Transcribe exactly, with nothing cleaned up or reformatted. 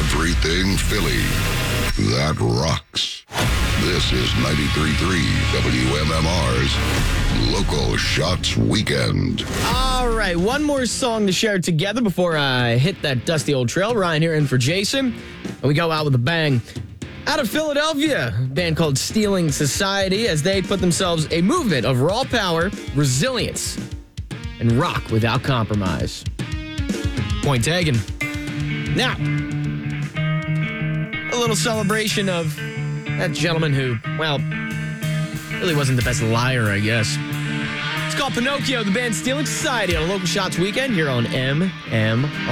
Everything Philly. That rocks. This is ninety-three point three W M M R's Local Shots Weekend. All right, one more song to share together before I hit that dusty old trail. Ryan here in for Jason. And we go out with a bang. Out of Philadelphia, a band called Stealing Society, as they put themselves a movement of raw power, resilience, and rock without compromise. Point taken. Now, a little celebration of that gentleman who, well, really wasn't the best liar, I guess. It's called Pinocchio, the band Stealing Society on a Local Shots Weekend here on M M R.